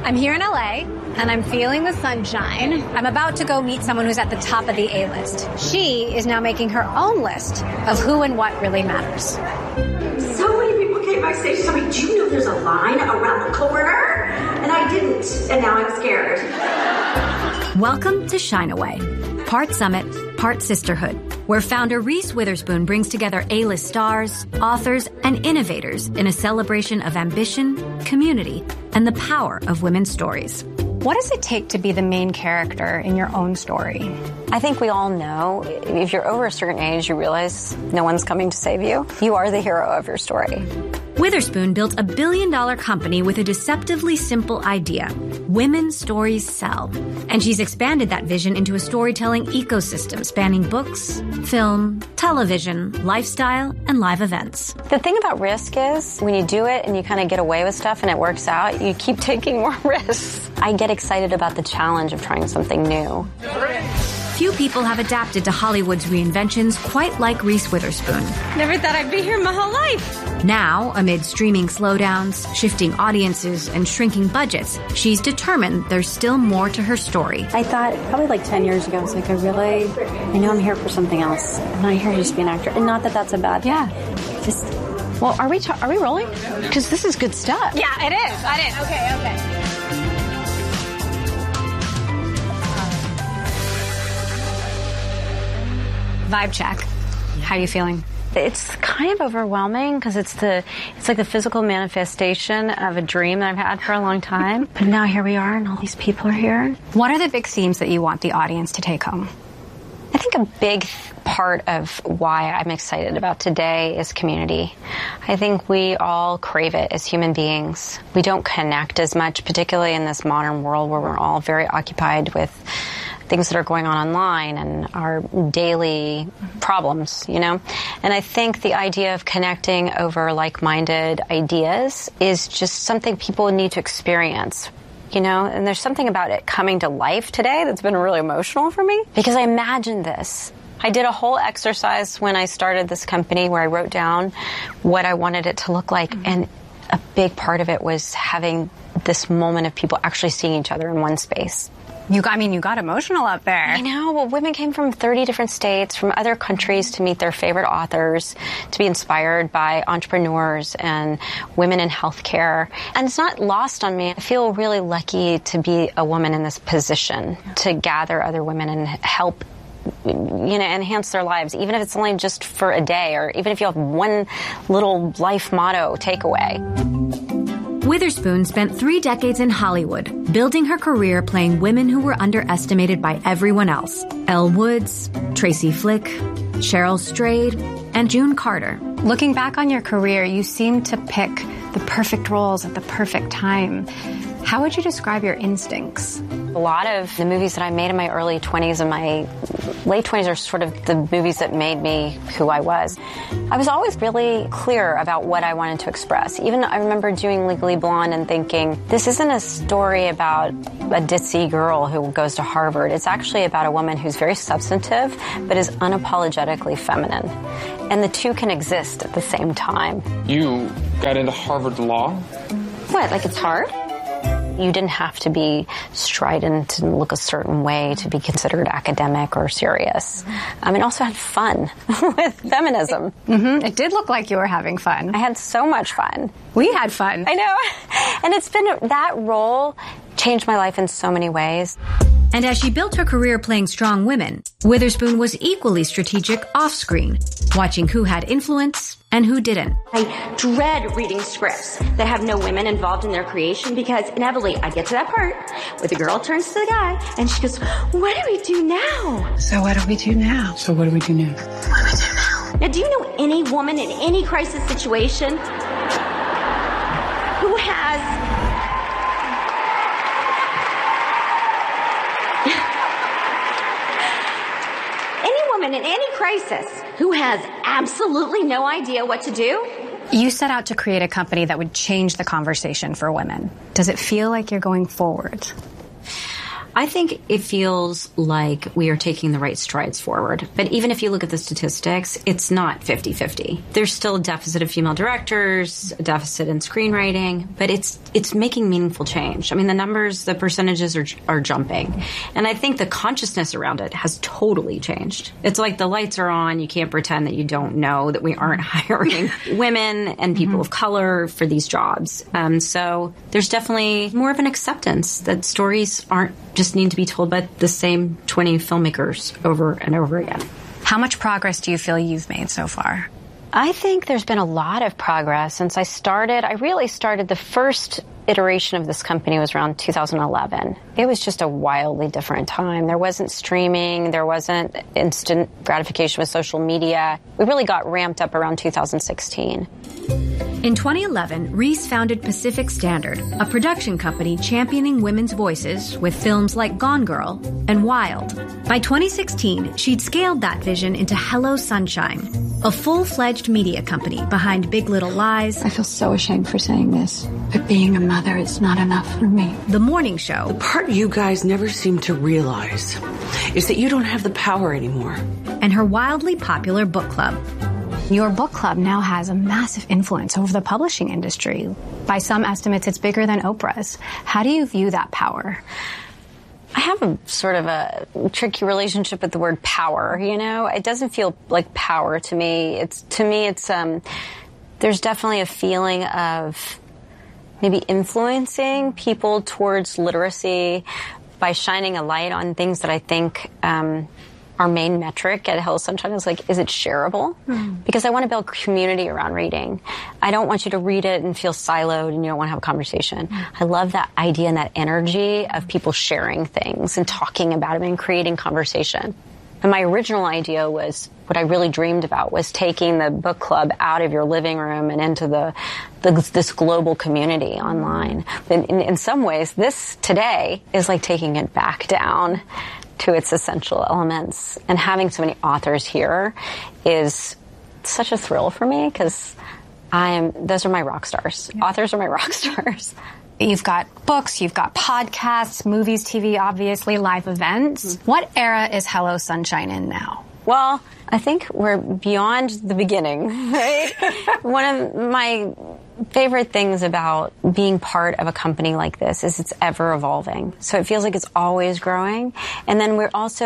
I'm here in LA, and I'm feeling the sunshine. I'm about to go meet someone who's at the top of the A-list. She is now making her own list of who and what really matters. So many people came backstage and told me, do you know there's a line around the corner? And I didn't, and now I'm scared. Welcome to Shine Away, part summit, part sisterhood, where founder Reese Witherspoon brings together A-list stars, authors, and innovators in a celebration of ambition, community, and the power of women's stories. What does it take to be the main character in your own story? I think we all know if you're over a certain age, you realize no one's coming to save you. You are the hero of your story. Witherspoon built a billion-dollar company with a deceptively simple idea. Women's stories sell. And she's expanded that vision into a storytelling ecosystem spanning books, film, television, lifestyle, and live events. The thing about risk is when you do it and you kind of get away with stuff and it works out, you keep taking more risks. I get excited about the challenge of trying something new. Few people have adapted to Hollywood's reinventions quite like Reese Witherspoon. Never thought I'd be here my whole life. Now, amid streaming slowdowns, shifting audiences, and shrinking budgets, she's determined there's still more to her story. I thought probably like 10 years ago, I was like, I know I'm here for something else. I'm not here just to be an actor. And not that that's a bad thing. Yeah. Just... Well, are we rolling? Because this is good stuff. Yeah, it is. Okay. Vibe check. How are you feeling? It's kind of overwhelming because it's like the physical manifestation of a dream that I've had for a long time. But now here we are and all these people are here. What are the big themes that you want the audience to take home? I think a big part of why I'm excited about today is community. I think we all crave it as human beings. We don't connect as much, particularly in this modern world where we're all very occupied with things that are going on online and our daily problems, you know? And I think the idea of connecting over like-minded ideas is just something people need to experience, you know? And there's something about it coming to life today that's been really emotional for me because I imagined this. I did a whole exercise when I started this company where I wrote down what I wanted it to look like, and a big part of it was having this moment of people actually seeing each other in one space. You got emotional up there. I know. Well, women came from 30 different states, from other countries to meet their favorite authors, to be inspired by entrepreneurs and women in healthcare. And it's not lost on me. I feel really lucky to be a woman in this position, to gather other women and help, you know, enhance their lives, even if it's only just for a day, or even if you have one little life motto takeaway. Witherspoon spent 3 decades in Hollywood, building her career playing women who were underestimated by everyone else. Elle Woods, Tracy Flick, Cheryl Strayed, and June Carter. Looking back on your career, you seem to pick the perfect roles at the perfect time. How would you describe your instincts? A lot of the movies that I made in my early 20s and my late 20s are sort of the movies that made me who I was. I was always really clear about what I wanted to express. Even I remember doing Legally Blonde and thinking, this isn't a story about a ditzy girl who goes to Harvard. It's actually about a woman who's very substantive but is unapologetically feminine. And the two can exist at the same time. You got into Harvard Law? What, like it's hard? You didn't have to be strident and look a certain way to be considered academic or serious. I mean, also had fun with feminism. It did look like you were having fun. I had so much fun. We had fun. I know. And it's been, that role changed my life in so many ways. And as she built her career playing strong women, Witherspoon was equally strategic off-screen, watching who had influence and who didn't. I dread reading scripts that have no women involved in their creation because inevitably I get to that part where the girl turns to the guy and she goes, what do we do now? So what do we do now? Now, do you know any woman in any crisis situation who has in any crisis who has absolutely no idea what to do? You set out to create a company that would change the conversation for women. Does it feel like you're going forward? I think it feels like we are taking the right strides forward. But even if you look at the statistics, it's not 50-50. There's still a deficit of female directors, a deficit in screenwriting, but it's making meaningful change. I mean, the numbers, the percentages are jumping. And I think the consciousness around it has totally changed. It's like the lights are on. You can't pretend that you don't know that we aren't hiring women and people of color for these jobs. So there's definitely more of an acceptance that stories aren't just need to be told by the same 20 filmmakers over and over again. How much progress do you feel you've made so far? I think there's been a lot of progress since I started. I really started, the first iteration of this company was around 2011. It was just a wildly different time. There wasn't streaming. There wasn't instant gratification with social media. We really got ramped up around 2016. In 2011, Reese founded Pacific Standard, a production company championing women's voices with films like Gone Girl and Wild. By 2016, she'd scaled that vision into Hello Sunshine, a full-fledged media company behind Big Little Lies. I feel so ashamed for saying this, but being a mother is not enough for me. The Morning Show. The part you guys never seem to realize is that you don't have the power anymore. And her wildly popular book club. Your book club now has a massive influence over the publishing industry. By some estimates, it's bigger than Oprah's. How do you view that power? I have a sort of a tricky relationship with the word power, you know? It doesn't feel like power to me. There's definitely a feeling of maybe influencing people towards literacy by shining a light on things that I think our main metric at Hello Sunshine is like, is it shareable? Because I want to build community around reading. I don't want you to read it and feel siloed and you don't want to have a conversation. I love that idea and that energy of people sharing things and talking about it and creating conversation. And my original idea was, what I really dreamed about was taking the book club out of your living room and into this global community online. But in some ways, this today is like taking it back down to its essential elements. And having so many authors here is such a thrill for me because those are my rock stars. Yeah. Authors are my rock stars. You've got books, you've got podcasts, movies, TV, obviously, live events. What era is Hello Sunshine in now? Well, I think we're beyond the beginning, right? One of my favorite things about being part of a company like this is it's ever evolving. So it feels like it's always growing. And then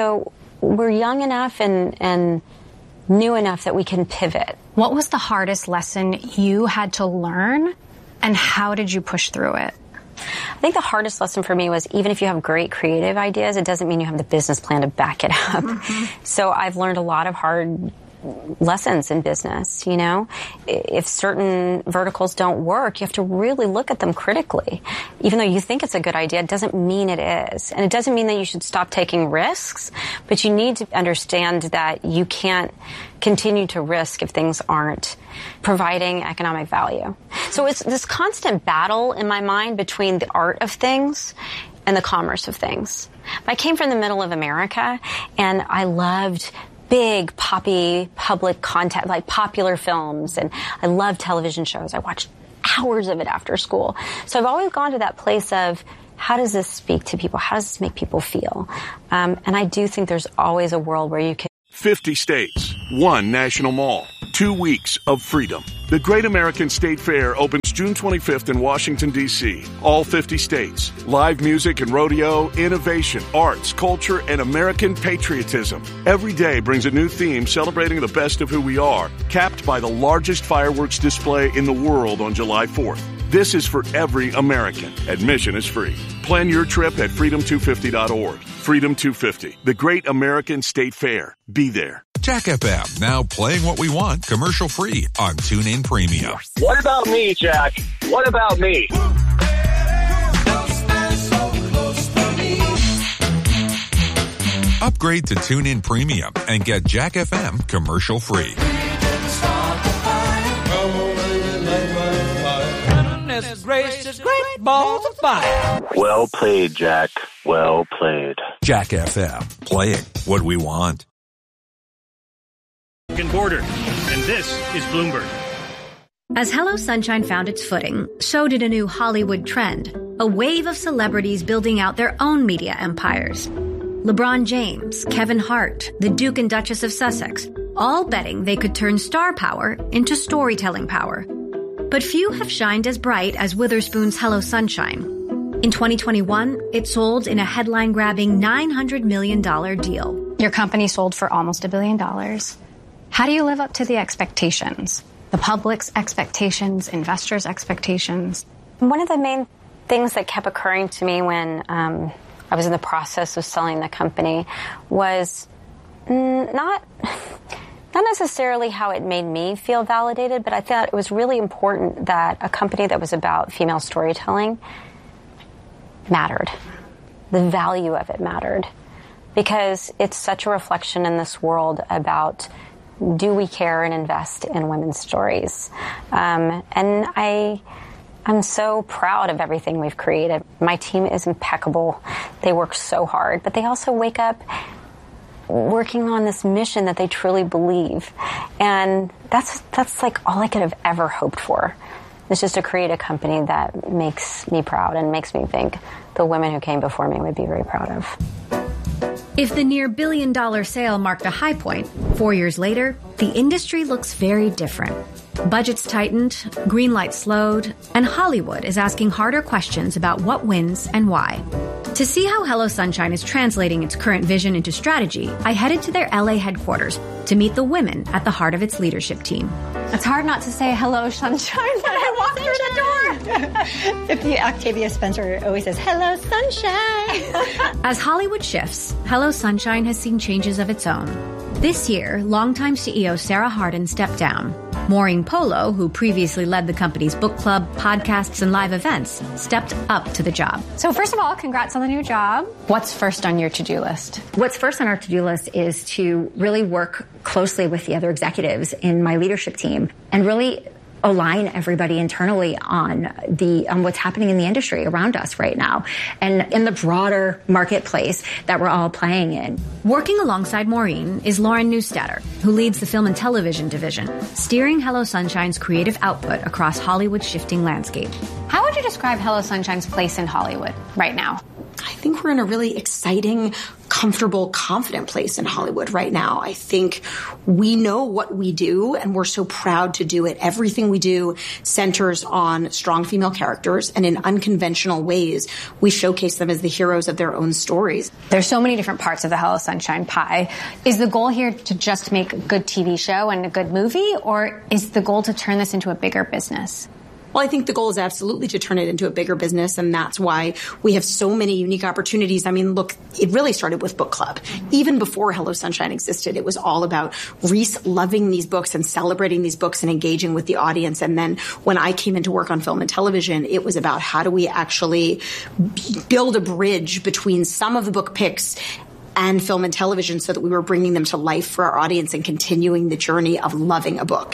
we're young enough and new enough that we can pivot. What was the hardest lesson you had to learn, and how did you push through it? I think the hardest lesson for me was, even if you have great creative ideas, it doesn't mean you have the business plan to back it up. So I've learned a lot of hard lessons in business, you know. If certain verticals don't work, you have to really look at them critically. Even though you think it's a good idea, it doesn't mean it is. And it doesn't mean that you should stop taking risks, but you need to understand that you can't continue to risk if things aren't providing economic value. So it's this constant battle in my mind between the art of things and the commerce of things. I came from the middle of America, and I loved big, poppy, public content, like popular films, and I love television shows. I watched hours of it after school. So I've always gone to that place of, how does this speak to people? How does this make people feel? And I do think there's always a world where you can... 50 states, 1 national mall, 2 weeks of freedom. The Great American State Fair opens June 25th in Washington, D.C. All 50 states. Live music and rodeo, innovation, arts, culture, and American patriotism. Every day brings a new theme celebrating the best of who we are, capped by the largest fireworks display in the world on July 4th. This is for every American. Admission is free. Plan your trip at freedom250.org. Freedom 250, the Great American State Fair. Be there. Jack FM, now playing what we want commercial free on TuneIn Premium. What about me, Jack? What about me? Upgrade to TuneIn Premium and get Jack FM commercial free. Gracious, great balls of fire. Well played, Jack. Well played. Jack FM, playing what we want. Border, and this is Bloomberg. As Hello Sunshine found its footing, so did a new Hollywood trend, a wave of celebrities building out their own media empires. LeBron James, Kevin Hart, the Duke and Duchess of Sussex, all betting they could turn star power into storytelling power. But few have shined as bright as Witherspoon's Hello Sunshine. In 2021, it sold in a headline-grabbing $900 million deal. Your company sold for almost $1 billion. How do you live up to the expectations? The public's expectations, investors' expectations? One of the main things that kept occurring to me when I was in the process of selling the company was not necessarily how it made me feel validated, but I thought it was really important that a company that was about female storytelling mattered. The value of it mattered. Because it's such a reflection in this world about, do we care and invest in women's stories? And I'm so proud of everything we've created. My team is impeccable. They work so hard, but they also wake up working on this mission that they truly believe. And that's like all I could have ever hoped for. It's just to create a company that makes me proud and makes me think the women who came before me would be very proud of. If the near $1 billion sale marked a high point, 4 years later, the industry looks very different. Budgets tightened, green lights slowed, and Hollywood is asking harder questions about what wins and why. To see how Hello Sunshine is translating its current vision into strategy, I headed to their LA headquarters to meet the women at the heart of its leadership team. It's hard not to say hello, sunshine, when I walk through the door. If Octavia Spencer always says, hello, sunshine. As Hollywood shifts, Hello Sunshine has seen changes of its own. This year, longtime CEO Sarah Hardin stepped down. Maureen Polo, who previously led the company's book club, podcasts, and live events, stepped up to the job. So first of all, congrats on the new job. What's first on your to-do list? What's first on our to-do list is to really work closely with the other executives in my leadership team and really align everybody internally on what's happening in the industry around us right now and in the broader marketplace that we're all playing in. Working alongside Maureen is Lauren Neustadter, who leads the film and television division, steering Hello Sunshine's creative output across Hollywood's shifting landscape. How would you describe Hello Sunshine's place in Hollywood right now? I think we're in a really exciting, comfortable, confident place in Hollywood right now. I think we know what we do, and we're so proud to do it. Everything we do centers on strong female characters, and in unconventional ways, we showcase them as the heroes of their own stories. There's so many different parts of the Hello Sunshine pie. Is the goal here to just make a good TV show and a good movie, or is the goal to turn this into a bigger business? Well, I think the goal is absolutely to turn it into a bigger business, and that's why we have so many unique opportunities. I mean, look, it really started with book club. Even before Hello Sunshine existed, it was all about Reese loving these books and celebrating these books and engaging with the audience. And then when I came into work on film and television, it was about how do we actually build a bridge between some of the book picks and film and television so that we were bringing them to life for our audience and continuing the journey of loving a book.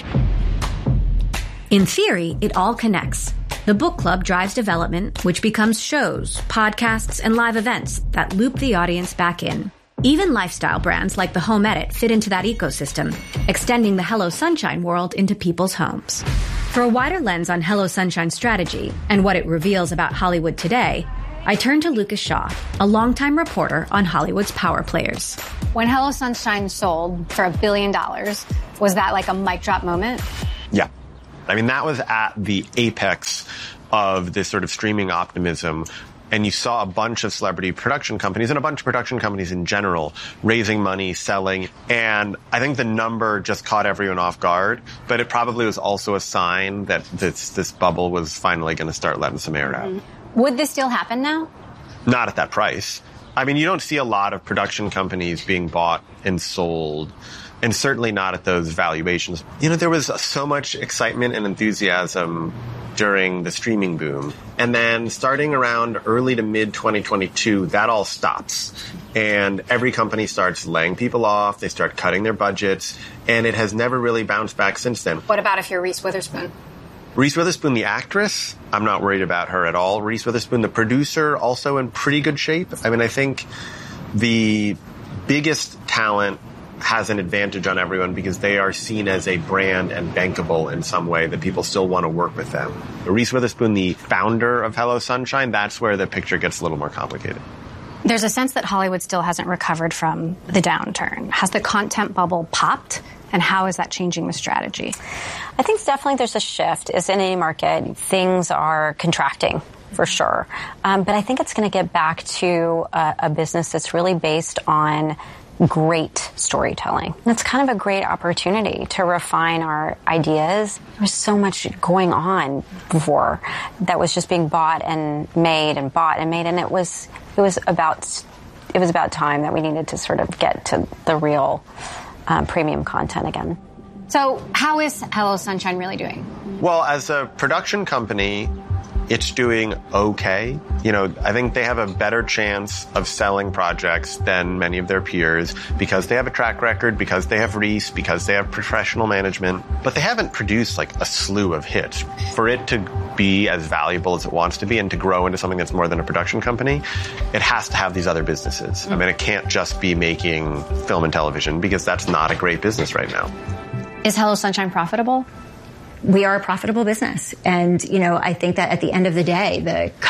In theory, it all connects. The book club drives development, which becomes shows, podcasts, and live events that loop the audience back in. Even lifestyle brands like The Home Edit fit into that ecosystem, extending the Hello Sunshine world into people's homes. For a wider lens on Hello Sunshine's strategy and what it reveals about Hollywood today, I turn to Lucas Shaw, a longtime reporter on Hollywood's power players. When Hello Sunshine sold for $1 billion, was that like a mic drop moment? Yeah. I mean, that was at the apex of this sort of streaming optimism. And you saw a bunch of celebrity production companies and a bunch of production companies in general raising money, selling. And I think the number just caught everyone off guard. But it probably was also a sign that this bubble was finally going to start letting some air out. Would this still happen now? Not at that price. I mean, you don't see a lot of production companies being bought and sold. And certainly not at those valuations. You know, there was so much excitement and enthusiasm during the streaming boom. And then starting around early to mid 2022, that all stops. And every company starts laying people off. They start cutting their budgets. And it has never really bounced back since then. What about if you're Reese Witherspoon? Reese Witherspoon, the actress, I'm not worried about her at all. Reese Witherspoon, the producer, also in pretty good shape. I mean, I think the biggest talent has an advantage on everyone because they are seen as a brand and bankable in some way that people still want to work with them. Reese Witherspoon, the founder of Hello Sunshine, that's where the picture gets a little more complicated. There's a sense that Hollywood still hasn't recovered from the downturn. Has the content bubble popped? And how is that changing the strategy? I think definitely there's a shift. As in any market, things are contracting for sure. But I think it's going to get back to a business that's really based on great storytelling. It's kind of a great opportunity to refine our ideas. There was so much going on before that was just being bought and made and bought and made, and it was about time that we needed to sort of get to the real premium content again. So how is Hello Sunshine really doing? Well, as a production company, it's doing okay. You know, I think they have a better chance of selling projects than many of their peers because they have a track record, because they have Reese, because they have professional management. But they haven't produced like a slew of hits. For it to be as valuable as it wants to be and to grow into something that's more than a production company, it has to have these other businesses. I mean, it can't just be making film and television because that's not a great business right now. Is Hello Sunshine profitable? We are a profitable business. And, you know, I think that at the end of the day,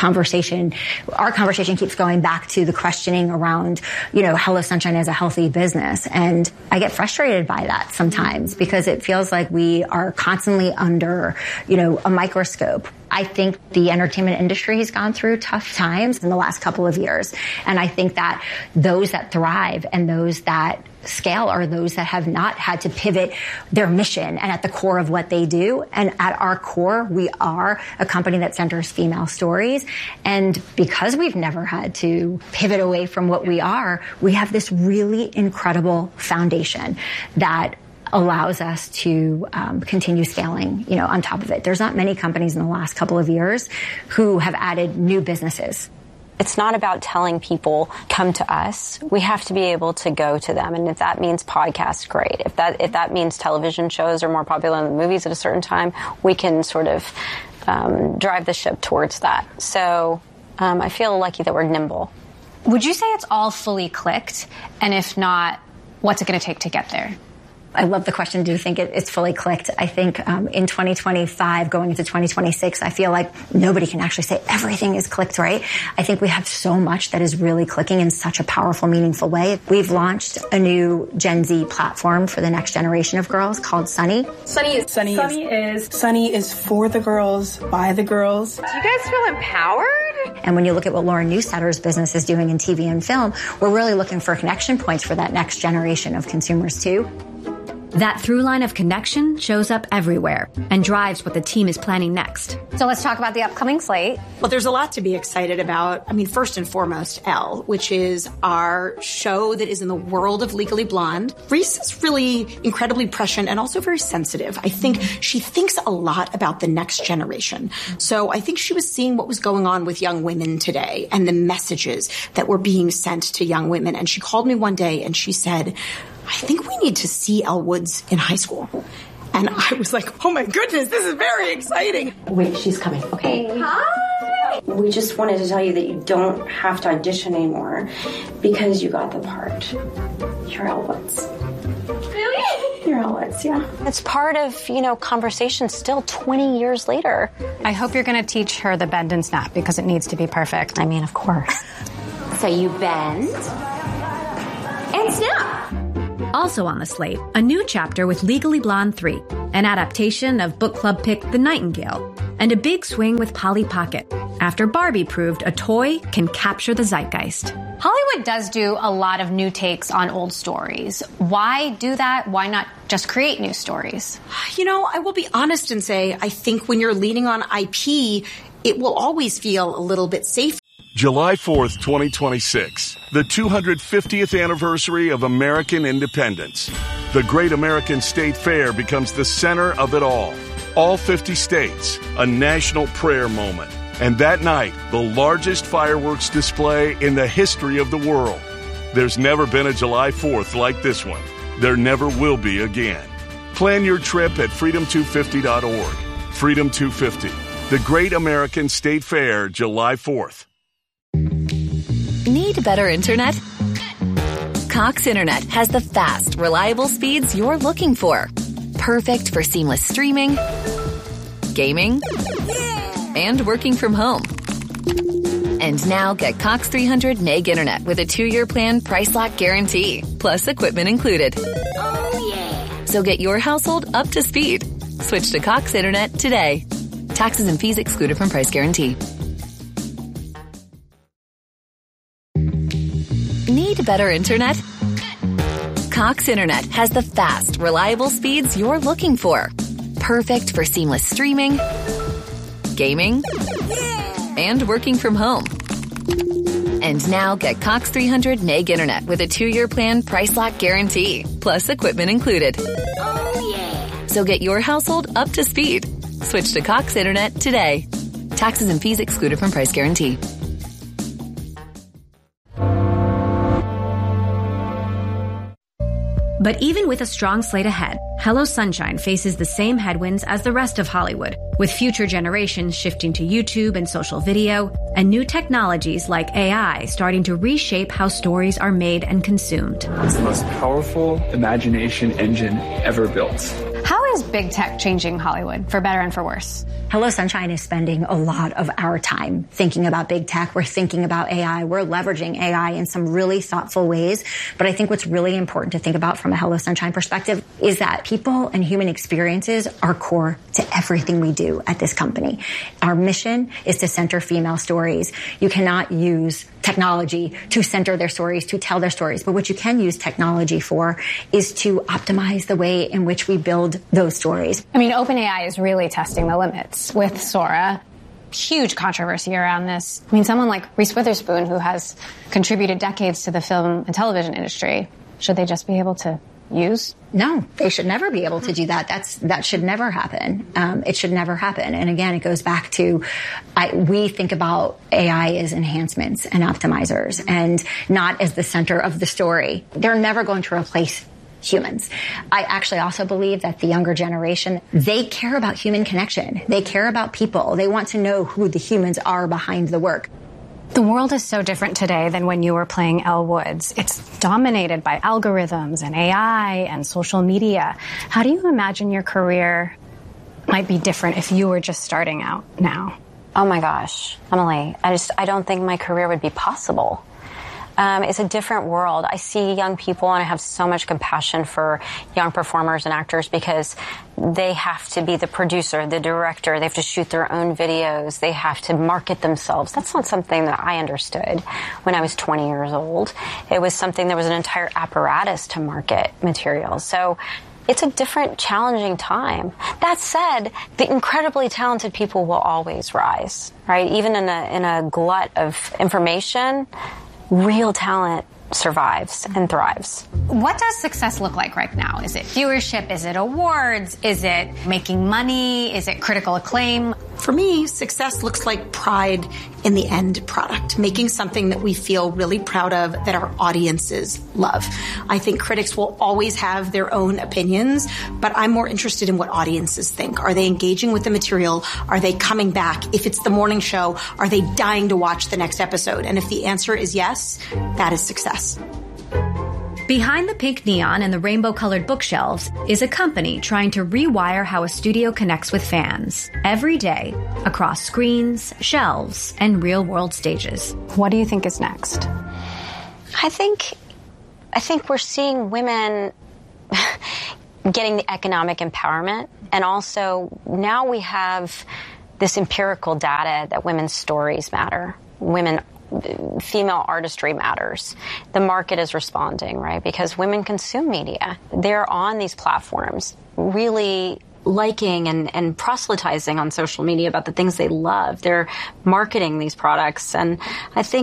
our conversation keeps going back to the questioning around, you know, Hello Sunshine as a healthy business. And I get frustrated by that sometimes because it feels like we are constantly under, you know, a microscope. I think the entertainment industry has gone through tough times in the last couple of years. And I think that those that thrive and those that scale are those that have not had to pivot their mission and at the core of what they do. And at our core, we are a company that centers female stories. And because we've never had to pivot away from what we are, we have this really incredible foundation that allows us to continue scaling, you know, on top of it. There's not many companies in the last couple of years who have added new businesses. It's not about telling people, come to us. We have to be able to go to them. And if that means podcasts, great. If that means television shows are more popular than movies at a certain time, we can sort of drive the ship towards that. So I feel lucky that we're nimble. Would you say it's all fully clicked? And if not, what's it going to take to get there? I love the question. Do you think it's fully clicked? I think in 2025, going into 2026, I feel like nobody can actually say everything is clicked, right? I think we have so much that is really clicking in such a powerful, meaningful way. We've launched a new Gen Z platform for the next generation of girls called Sunny. Sunny is for the girls, by the girls. Do you guys feel empowered? And when you look at what Lauren Newsetter's business is doing in TV and film, we're really looking for connection points for that next generation of consumers too. That through line of connection shows up everywhere and drives what the team is planning next. So let's talk about the upcoming slate. Well, there's a lot to be excited about. I mean, first and foremost, Elle, which is our show that is in the world of Legally Blonde. Reese is really incredibly prescient and also very sensitive. I think she thinks a lot about the next generation. So I think she was seeing what was going on with young women today and the messages that were being sent to young women. And she called me one day and she said, I think we need to see Elle Woods in high school. And I was like, oh my goodness, this is very exciting. Wait, she's coming. Okay. Hi. We just wanted to tell you that you don't have to audition anymore because you got the part. You're Elle Woods. Really? You're Elle Woods, yeah. It's part of, you know, conversation still 20 years later. I hope you're going to teach her the bend and snap because it needs to be perfect. I mean, of course. So you bend and snap. Also on the slate, a new chapter with Legally Blonde 3, an adaptation of book club pick The Nightingale, and a big swing with Polly Pocket, after Barbie proved a toy can capture the zeitgeist. Hollywood does do a lot of new takes on old stories. Why do that? Why not just create new stories? You know, I will be honest and say, I think when you're leaning on IP, it will always feel a little bit safer. July 4th, 2026, the 250th anniversary of American independence. The Great American State Fair becomes the center of it all. All 50 states, a national prayer moment. And that night, the largest fireworks display in the history of the world. There's never been a July 4th like this one. There never will be again. Plan your trip at freedom250.org. Freedom 250, the Great American State Fair, July 4th. Need better internet? Cox Internet has the fast, reliable speeds you're looking for. Perfect for seamless streaming, gaming, and working from home. And now get Cox 300 meg internet with a 2-year plan price lock guarantee, plus equipment included. Oh, yeah. So get your household up to speed. Switch to Cox Internet today. Taxes and fees excluded from price guarantee. Need better internet? Cox Internet has the fast, reliable speeds you're looking for. Perfect for seamless streaming, gaming, and working from home. And now get Cox 300 meg internet with a 2-year plan price lock guarantee, plus equipment included. Oh, yeah. So get your household up to speed. Switch to Cox Internet today. Taxes and fees excluded from price guarantee. But even with a strong slate ahead, Hello Sunshine faces the same headwinds as the rest of Hollywood, with future generations shifting to YouTube and social video, and new technologies like AI starting to reshape how stories are made and consumed. It's the most powerful imagination engine ever built. How is big tech changing Hollywood, for better and for worse? Hello Sunshine is spending a lot of our time thinking about big tech. We're thinking about AI. We're leveraging AI in some really thoughtful ways. But I think what's really important to think about from a Hello Sunshine perspective is that people and human experiences are core to everything we do at this company. Our mission is to center female stories. You cannot use technology to center their stories, to tell their stories. But what you can use technology for is to optimize the way in which we build those stories. I mean, OpenAI is really testing the limits with Sora. Huge controversy around this. I mean, someone like Reese Witherspoon, who has contributed decades to the film and television industry, should they just be able to use? No, they should never be able to do that. That should never happen. It should never happen. And again, it goes back to, we think about AI as enhancements and optimizers and not as the center of the story. They're never going to replace humans. I actually also believe that the younger generation, they care about human connection. They care about people. They want to know who the humans are behind the work. The world is so different today than when you were playing Elle Woods. It's dominated by algorithms and AI and social media. How do you imagine your career might be different if you were just starting out now? Oh my gosh, Emily, I don't think my career would be possible. It's a different world. I see young people and I have so much compassion for young performers and actors because they have to be the producer, the director. They have to shoot their own videos. They have to market themselves. That's not something that I understood when I was 20 years old. It was something, there was an entire apparatus to market materials. So it's a different, challenging time. That said, the incredibly talented people will always rise, right? Even in a glut of information, real talent survives and thrives. What does success look like right now? Is it viewership? Is it awards? Is it making money? Is it critical acclaim? For me, success looks like pride in the end product, making something that we feel really proud of, that our audiences love. I think critics will always have their own opinions, but I'm more interested in what audiences think. Are they engaging with the material? Are they coming back? If it's the morning show, are they dying to watch the next episode? And if the answer is yes, that is success. Behind the pink neon and the rainbow-colored bookshelves is a company trying to rewire how a studio connects with fans every day across screens, shelves, and real-world stages. What do you think is next? I think we're seeing women getting the economic empowerment, and also now we have this empirical data that women's stories matter. Female artistry matters. The market is responding, right? Because women consume media. They're on these platforms really liking and proselytizing on social media about the things they love. They're marketing these products. And I think